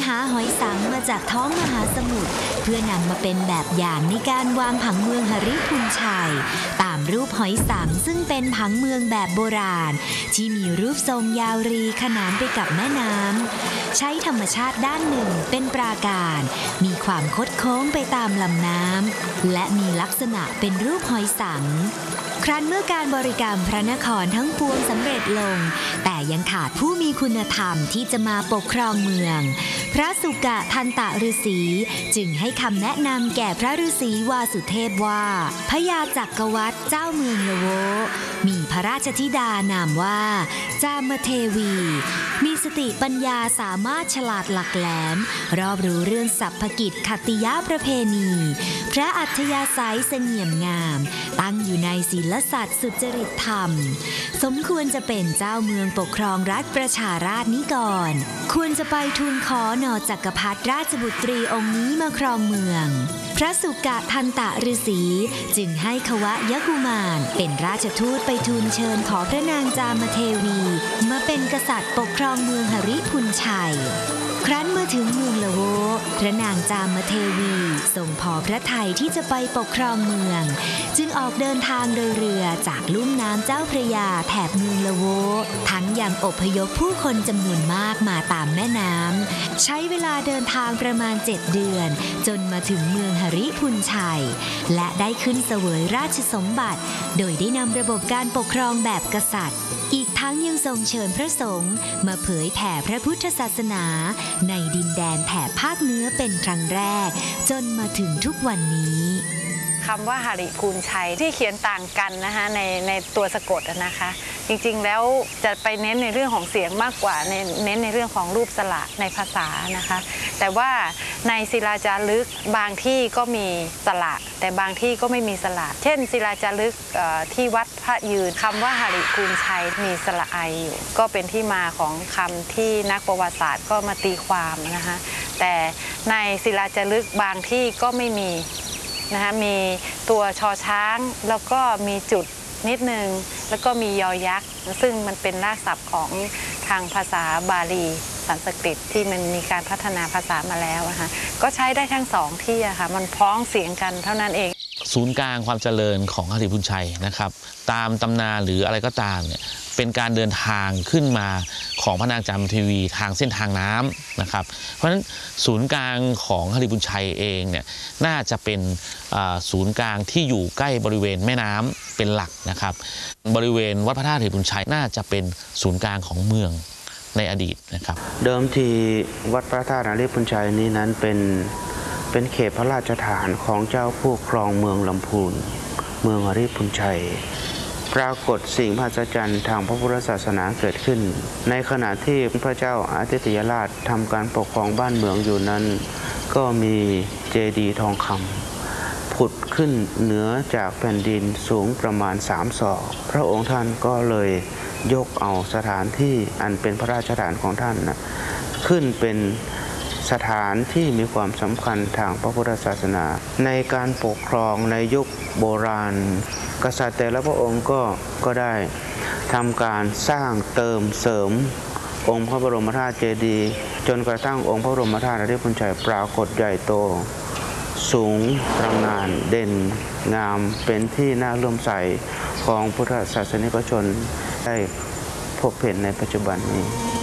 าหอยสังมาจากท้องมหาสมุทรเพื่อนำมาเป็นแบบอย่างในการวางผังเมืองหฤทุญชัยตามรูปหอยสังซึ่งเป็นผังเมืองแบบโบราณที่มีรูปทรงยาวรีขนานไปกับแม่น้ำใช้ธรรมชาติด้านหนึ่งเป็นปราการมีความคดโค้งไปตามลำน้ำและมีลักษณะเป็นรูปหอยสังครั้นเมื่อการบริการพระนครทั้งปวงสำเร็จลงแต่ยังขาดผู้มีคุณธรรมที่จะมาปกครองเมืองพระสุกะทันตะฤาษีจึงให้คำแนะนำแก่พระฤาษีวาสุเทพว่าพญาจักรวรรดิเจ้าเมืองละโวมีพระราชธิดานามว่าจามเทวีมีสติปัญญาสามารถฉลาดหลักแหลมรอบรู้เรื่องสรรพกิจขัตติยประเพณีพระอัธยาศัยเสงี่ยมงามตั้งอยู่ในศีลสัตย์สุจริตธรรมสมควรจะเป็นเจ้าเมืองปกครองรัฐประชาราษฎร์นี้ก่อนควรจะไปทูลขอนอจักรพรรดิราชบุตรีองค์นี้มาครองเมืองพระสุกะทันตะฤาษีจึงให้ขวะยกุมารเป็นราชทูตไปทูลเชิญขอพระนางจามเทวีมาเป็นกษัตริย์ปกครองเมืองหฤทุญชัยครั้นเมื่อถึงเมืองละโวพระนางจามเทวีทรงพอพระทัยที่จะไปปกครองเมืองจึงออกเดินทางโดยเรือจากลุ่มน้ำเจ้าพระยาแถบเมืองละโวทั้งยังอพยพผู้คนจำนวนมากมาตามแม่น้ำใช้เวลาเดินทางประมาณ7 เดือนจนมาถึงเมืองหฤทุญชัยและได้ขึ้นเสวยราชสมบัติโดยได้นำระบบการปกครองแบบกษัตริย์อีกทั้งยังทรงเชิญพระสงฆ์มาเผยแผ่พระพุทธศาสนาในดินแดนแถบภาคเหนือเป็นครั้งแรกจนมาถึงทุกวันนี้คำว่าหฤทุญชัยที่เขียนต่างกันนะคะในตัวสะกดนะคะจริงๆแล้วจะไปเน้นในเรื่องของเสียงมากกว่าเน้นในเรื่องของรูปสระในภาษานะคะแต่ว่าในศิลาจารึกบางที่ก็มีสระแต่บางที่ก็ไม่มีสระเช่นศิลาจารึกที่วัดพระยืนคำว่าหฤทุญชัยมีสระไออยู่ก็เป็นที่มาของคำที่นักประวัติศาสตร์ก็มาตีความนะคะแต่ในศิลาจารึกบางที่ก็ไม่มีนะคะมีตัวชอช้างแล้วก็มีจุดนิดนึงแล้วก็มียอยักษ์ซึ่งมันเป็นรากศัพท์ของทางภาษาบาลีสันสกฤตที่มันมีการพัฒนาภาษามาแล้วนะคะก็ใช้ได้ทั้งสองที่อะค่ะมันพ้องเสียงกันเท่านั้นเองศูนย์กลางความเจริญของหฤทุญชัยนะครับตามตำนานหรืออะไรก็ตามเนี่ยเป็นการเดินทางขึ้นมาของพระนางจามเทวีทางเส้นทางน้ำนะครับเพราะฉะนั้นศูนย์กลางของหฤทุญชัยเองเนี่ยน่าจะเป็นศูนย์กลางที่อยู่ใกล้บริเวณแม่น้ำเป็นหลักนะครับบริเวณวัดพระธาตุหฤทุญชัยน่าจะเป็นศูนย์กลางของเมืองในอดีตนะครับเดิมทีวัดพระธาตุหฤทุญชัยนี้นั้นเป็นเขตพระราชฐานของเจ้าผู้ครองเมืองลำพูนเมืองหฤทุญชัยปรากฏสิ่งมหัศจรรย์ทางพระพุทธศาสนาเกิดขึ้นในขณะที่พระเจ้าอาทิตยราชทำการปกครองบ้านเมืองอยู่นั้นก็มีเจดีย์ทองคำผุดขึ้นเหนือจากแผ่นดินสูงประมาณ3 ศอกพระองค์ท่านก็เลยยกเอาสถานที่อันเป็นพระราชฐานของท่านขึ้นเป็นสถานที่มีความสำคัญทางพระพุทธศาสนาในการปกครองในยุคโบราณกษัตริย์แต่ละพระองค์ก็ได้ทำการสร้างเติมเสริมองค์พระบรมธาตุเจดีย์จนกระทั่งองค์พระบรมธาตุหฤทุญชัยปรากฏใหญ่โตสูงตระหง่านเด่นงามเป็นที่น่าเลื่อมใสของพุทธศาสนิกชนได้พบเห็นในปัจจุบันนี้